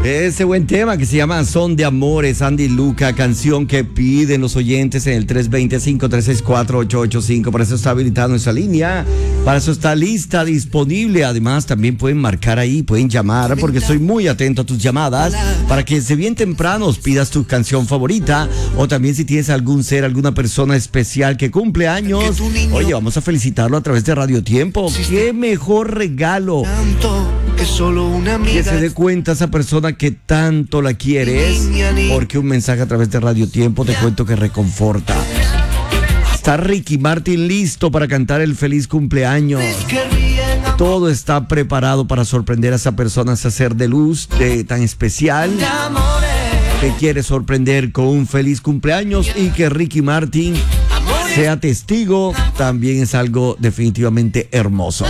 Ese buen tema que se llama Son de Amores, Andy Luca, canción que piden los oyentes en el 320-5364-885. Para eso está habilitada nuestra línea, para eso está lista, disponible. Además, también pueden marcar ahí, pueden llamar, porque estoy muy atento a tus llamadas, para que desde bien temprano pidas tu canción favorita, o también si tienes algún ser, alguna persona especial que cumple años, oye, vamos a felicitarlo a través de Radio Tiempo. ¡Qué mejor regalo! Que se dé cuenta esa persona que tanto la quieres, porque un mensaje a través de Radio Tiempo, te cuento que reconforta. Está Ricky Martin listo para cantar el feliz cumpleaños. Todo está preparado para sorprender a esa persona, ese ser de luz tan especial que quiere sorprender con un feliz cumpleaños, y que Ricky Martin sea testigo también es algo definitivamente hermoso.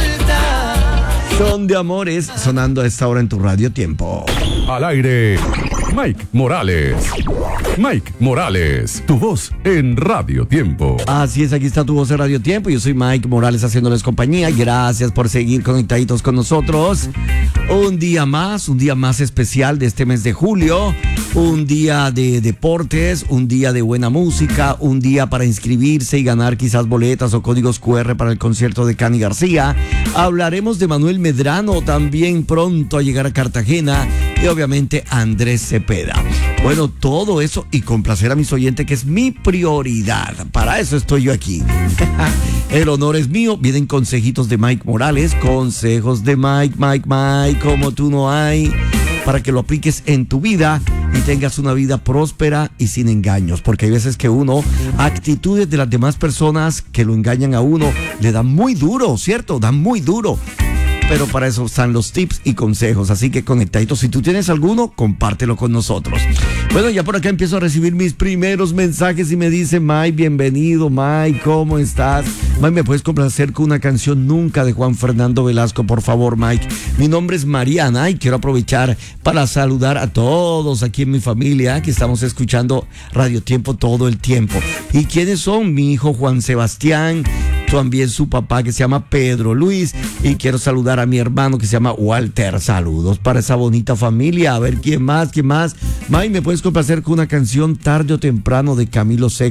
Son de Amores, sonando a esta hora en tu Radio Tiempo. Al aire, Mike Morales. Mike Morales, tu voz en Radio Tiempo. Así es, aquí está tu voz en Radio Tiempo. Yo soy Mike Morales haciéndoles compañía. Gracias por seguir conectaditos con nosotros. Un día más especial de este mes de julio. Un día de deportes, un día de buena música, un día para inscribirse y ganar quizás boletas o códigos QR para el concierto de Cani García. Hablaremos de Manuel Medrano, también pronto a llegar a Cartagena, y obviamente Andrés Cepeda. Bueno, todo eso y complacer a mis oyentes, que es mi prioridad. Para eso estoy yo aquí. El honor es mío. Vienen consejitos de Mike Morales, consejos de Mike, como tú no hay, para que lo apliques en tu vida y tengas una vida próspera y sin engaños, porque hay veces que actitudes de las demás personas que lo engañan a uno, le dan muy duro, ¿cierto? Dan muy duro. Pero para eso están los tips y consejos, así que conectaditos. Si tú tienes alguno, compártelo con nosotros. Bueno, ya por acá empiezo a recibir mis primeros mensajes y me dice Mike, bienvenido, Mike, ¿cómo estás? Mike, ¿me puedes complacer con una canción Nunca de Juan Fernando Velasco, por favor, Mike? Mi nombre es Mariana y quiero aprovechar para saludar a todos aquí en mi familia que estamos escuchando Radio Tiempo todo el tiempo. ¿Y quiénes son? Mi hijo Juan Sebastián, también su papá que se llama Pedro Luis, y quiero saludar a mi hermano que se llama Walter. Saludos para esa bonita familia. A ver, ¿quién más? May, ¿me puedes complacer con una canción Tarde o Temprano de Camilo VI?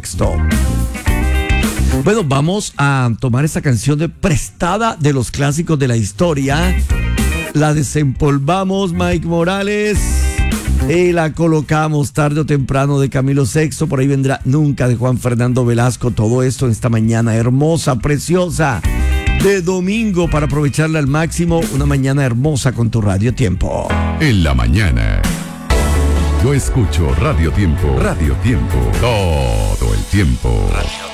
Bueno, vamos a tomar esa canción prestada de los clásicos de la historia. La desempolvamos, Mike Morales, y la colocamos. Tarde o Temprano de Camilo VI. Por ahí vendrá Nunca de Juan Fernando Velasco. Todo esto en esta mañana hermosa, preciosa de domingo, para aprovecharla al máximo. Una mañana hermosa con tu Radio Tiempo. En la mañana yo escucho Radio Tiempo. Radio Tiempo, todo el tiempo. Radio